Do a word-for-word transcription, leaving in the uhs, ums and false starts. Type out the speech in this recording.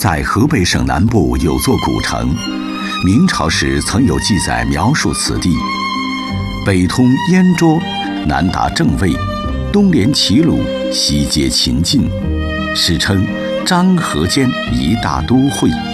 在河北省南部有座古城，明朝时曾有记载描述此地。北通燕涿，南达郑卫，东连齐鲁，西接秦晋，史称漳河间一大都会。